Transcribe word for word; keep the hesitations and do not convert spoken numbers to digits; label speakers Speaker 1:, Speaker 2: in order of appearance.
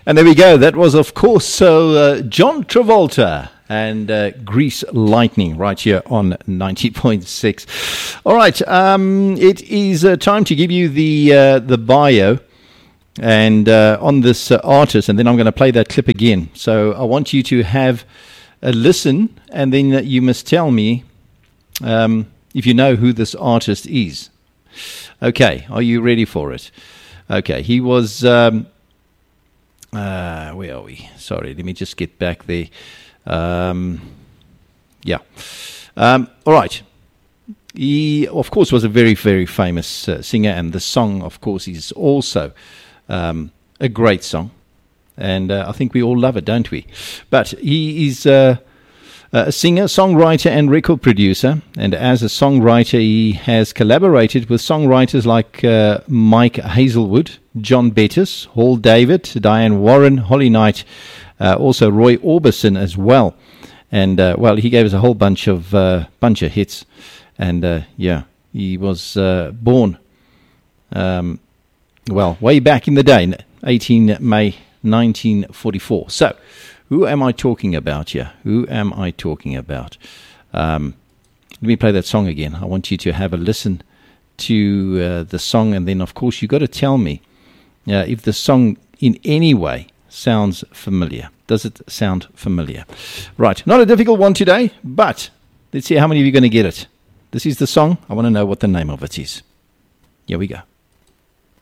Speaker 1: And there we go. That was, of course, so uh, John Travolta and uh, Grease Lightning right here on ninety point six. All right, um, it is uh, time to give you the uh, the bio and uh, on this uh, artist, and then I'm going to play that clip again. So I want you to have a listen, and then you must tell me um, if you know who this artist is. Okay, are you ready for it? Okay, he was... Um, Uh, where are we? Sorry, let me just get back there. Um, yeah. Um, all right. He, of course, was a very, very famous uh, singer, and the song, of course, is also um, a great song. And uh, I think we all love it, don't we? But he is uh, a singer, songwriter, and record producer. And as a songwriter, he has collaborated with songwriters like uh, Mike Hazelwood, John Bettis, Hall David, Diane Warren, Holly Knight, uh, also Roy Orbison as well. And, uh, well, he gave us a whole bunch of uh, bunch of hits. And, uh, yeah, he was uh, born, um, well, way back in the day, eighteenth of May nineteen forty-four. So, who am I talking about here? Who am I talking about? Um, let me play that song again. I want you to have a listen to uh, the song, and then, of course, you've got to tell me uh, if the song in any way sounds familiar. Does it sound familiar? Right, not a difficult one today, but let's see how many of you are going to get it. This is the song. I want to know what the name of it is. Here we go.